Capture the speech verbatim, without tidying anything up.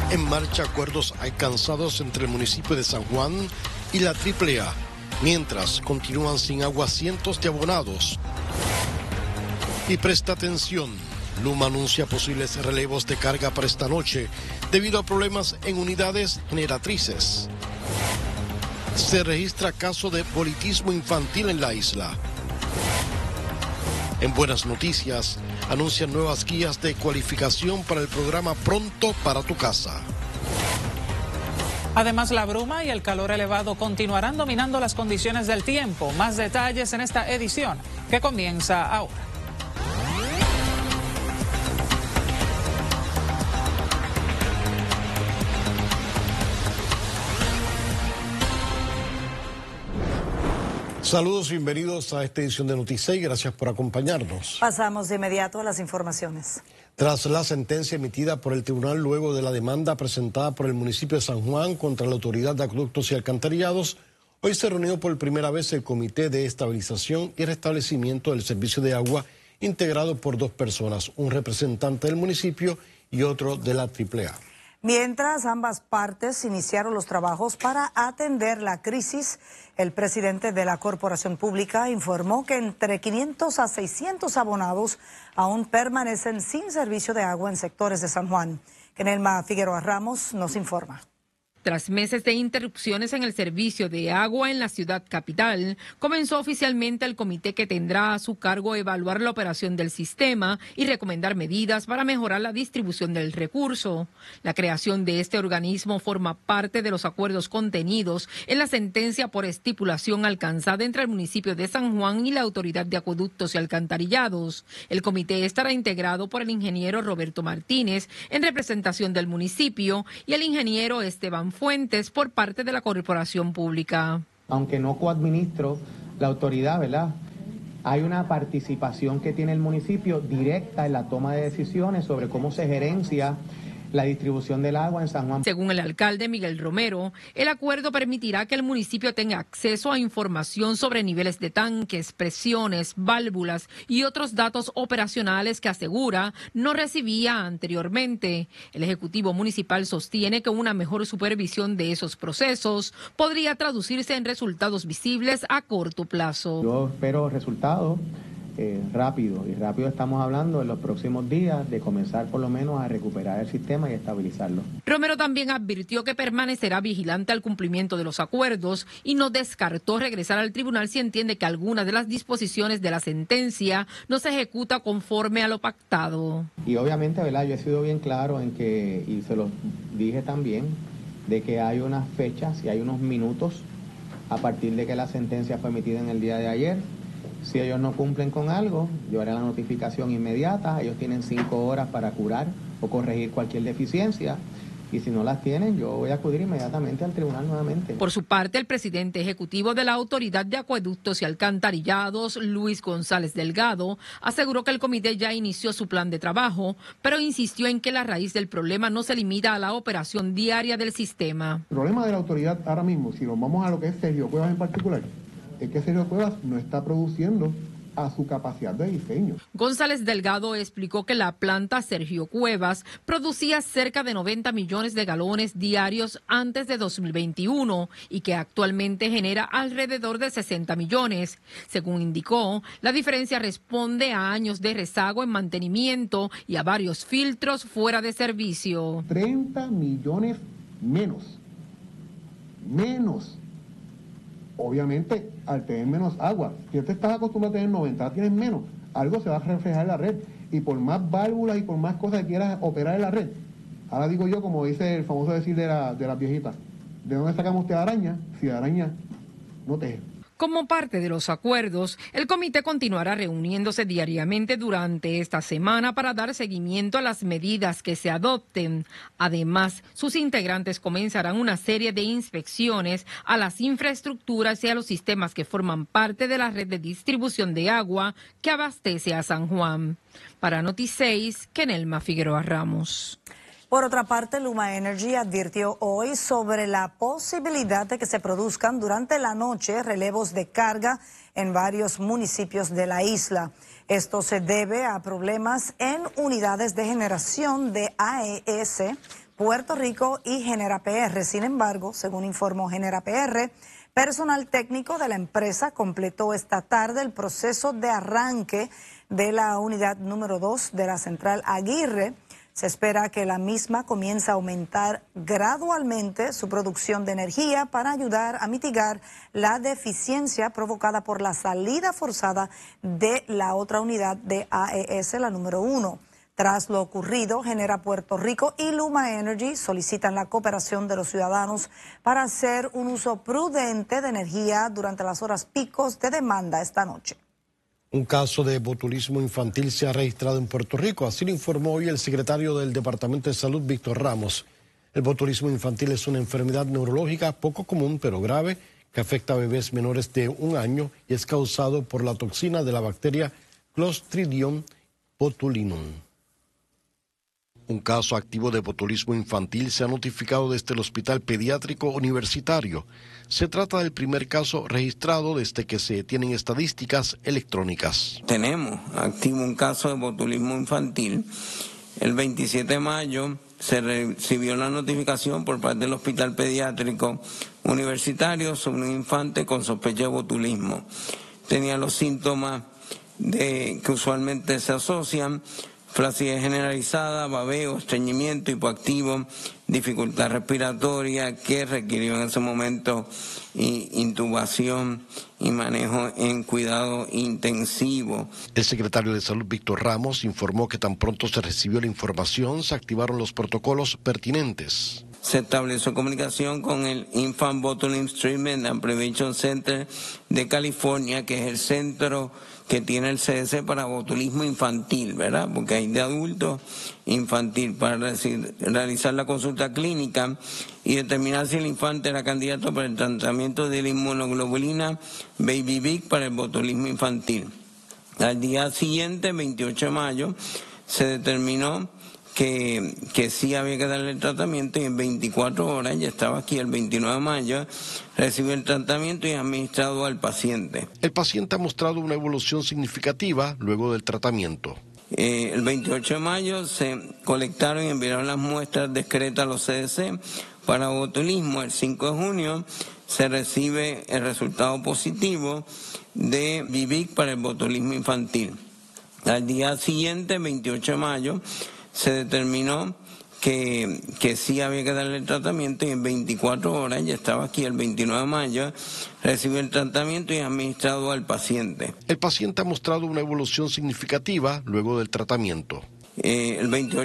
En marcha acuerdos alcanzados entre el municipio de San Juan y la triple A, mientras continúan sin agua cientos de abonados. Y presta atención, Luma anuncia posibles relevos de carga para esta noche debido a problemas en unidades generatrices. Se registra caso de politismo infantil en la isla. En buenas noticias, anuncian nuevas guías de cualificación para el programa Pronto para tu Casa. Además, la bruma y el calor elevado continuarán dominando las condiciones del tiempo. Más detalles en esta edición que comienza ahora. Saludos, bienvenidos a esta edición de Noticey, gracias por acompañarnos. Pasamos de inmediato a las informaciones. Tras la sentencia emitida por el tribunal luego de la demanda presentada por el municipio de San Juan contra la Autoridad de Acueductos y Alcantarillados, hoy se reunió por primera vez el Comité de Estabilización y Restablecimiento del Servicio de Agua, integrado por dos personas, un representante del municipio y otro de la triple A. Mientras ambas partes iniciaron los trabajos para atender la crisis, el presidente de la Corporación Pública informó que entre quinientos a seiscientos abonados aún permanecen sin servicio de agua en sectores de San Juan. Kenelma Figueroa Ramos nos informa. Tras meses de interrupciones en el servicio de agua en la ciudad capital, comenzó oficialmente el comité que tendrá a su cargo evaluar la operación del sistema y recomendar medidas para mejorar la distribución del recurso. La creación de este organismo forma parte de los acuerdos contenidos en la sentencia por estipulación alcanzada entre el municipio de San Juan y la Autoridad de Acueductos y Alcantarillados. El comité estará integrado por el ingeniero Roberto Martínez en representación del municipio y el ingeniero Esteban Fuentes por parte de la Corporación Pública. Aunque no coadministro la autoridad, ¿verdad? Hay una participación que tiene el municipio directa en la toma de decisiones sobre cómo se gerencia la distribución del agua en San Juan. Según el alcalde Miguel Romero, el acuerdo permitirá que el municipio tenga acceso a información sobre niveles de tanques, presiones, válvulas y otros datos operacionales que asegura no recibía anteriormente. El Ejecutivo Municipal sostiene que una mejor supervisión de esos procesos podría traducirse en resultados visibles a corto plazo. Yo espero resultados Eh, rápido, y rápido estamos hablando en los próximos días de comenzar por lo menos a recuperar el sistema y estabilizarlo. Romero también advirtió que permanecerá vigilante al cumplimiento de los acuerdos y no descartó regresar al tribunal si entiende que alguna de las disposiciones de la sentencia no se ejecuta conforme a lo pactado. Y obviamente, ¿verdad? Yo he sido bien claro en que, y se lo dije también, de que hay unas fechas y hay unos minutos a partir de que la sentencia fue emitida en el día de ayer. Si ellos no cumplen con algo, yo haré la notificación inmediata. Ellos tienen cinco horas para curar o corregir cualquier deficiencia. Y si no las tienen, yo voy a acudir inmediatamente al tribunal nuevamente. Por su parte, el presidente ejecutivo de la Autoridad de Acueductos y Alcantarillados, Luis González Delgado, aseguró que el comité ya inició su plan de trabajo, pero insistió en que la raíz del problema no se limita a la operación diaria del sistema. El problema de la autoridad ahora mismo, si nos vamos a lo que es Sergio Cuevas en particular, es que Sergio Cuevas no está produciendo a su capacidad de diseño. González Delgado explicó que la planta Sergio Cuevas producía cerca de noventa millones de galones diarios antes de dos mil veintiuno y que actualmente genera alrededor de sesenta millones. Según indicó, la diferencia responde a años de rezago en mantenimiento y a varios filtros fuera de servicio. treinta millones menos. Menos. Obviamente, al tener menos agua, si tú estás acostumbrado a tener noventa, tienes menos, algo se va a reflejar en la red. Y por más válvulas y por más cosas que quieras operar en la red, ahora digo yo, como dice el famoso decir de, la, de las viejitas, ¿de dónde sacamos usted araña? Si araña no teje. Como parte de los acuerdos, el comité continuará reuniéndose diariamente durante esta semana para dar seguimiento a las medidas que se adopten. Además, sus integrantes comenzarán una serie de inspecciones a las infraestructuras y a los sistemas que forman parte de la red de distribución de agua que abastece a San Juan. Para Notiseis, Kenelma Figueroa Ramos. Por otra parte, Luma Energy advirtió hoy sobre la posibilidad de que se produzcan durante la noche relevos de carga en varios municipios de la isla. Esto se debe a problemas en unidades de generación de A E S Puerto Rico y Genera P R. Sin embargo, según informó Genera P R, personal técnico de la empresa completó esta tarde el proceso de arranque de la unidad número dos de la central Aguirre. Se espera que la misma comience a aumentar gradualmente su producción de energía para ayudar a mitigar la deficiencia provocada por la salida forzada de la otra unidad de A E S, la número uno. Tras lo ocurrido, Genera Puerto Rico y Luma Energy solicitan la cooperación de los ciudadanos para hacer un uso prudente de energía durante las horas picos de demanda esta noche. Un caso de botulismo infantil se ha registrado en Puerto Rico, así lo informó hoy el secretario del Departamento de Salud, Víctor Ramos. El botulismo infantil es una enfermedad neurológica poco común pero grave que afecta a bebés menores de un año y es causado por la toxina de la bacteria Clostridium botulinum. Un caso activo de botulismo infantil se ha notificado desde el Hospital Pediátrico Universitario. Se trata del primer caso registrado desde que se tienen estadísticas electrónicas. Tenemos activo un caso de botulismo infantil. El veintisiete de mayo se recibió la notificación por parte del Hospital Pediátrico Universitario sobre un infante con sospecha de botulismo. Tenía los síntomas de, que usualmente se asocian: flacidez generalizada, babeo, estreñimiento, hipoactivo, dificultad respiratoria, que requirió en ese momento intubación y manejo en cuidado intensivo. El secretario de Salud, Víctor Ramos, informó que tan pronto se recibió la información, se activaron los protocolos pertinentes. Se estableció comunicación con el Infant Botulism Treatment and Prevention Center de California, que es el centro que tiene el C D C para botulismo infantil, ¿verdad? Porque hay de adultos, infantil, para realizar la consulta clínica y determinar si el infante era candidato para el tratamiento de la inmunoglobulina Baby Big para el botulismo infantil. Al día siguiente, veintiocho de mayo, se determinó que, que sí había que darle el tratamiento y en veinticuatro horas, ya estaba aquí el veintinueve de mayo, recibió el tratamiento y administrado al paciente. El paciente ha mostrado una evolución significativa luego del tratamiento. Eh, el veintiocho de mayo se colectaron y enviaron las muestras discretas a los C D C para botulismo. El cinco de junio se recibe el resultado positivo de B I V I C para el botulismo infantil. Al día siguiente, veintiocho de mayo, se determinó que, que sí había que darle el tratamiento y en veinticuatro horas, ya estaba aquí el veintinueve de mayo, recibió el tratamiento y administrado al paciente. El paciente ha mostrado una evolución significativa luego del tratamiento. Eh, el veintiocho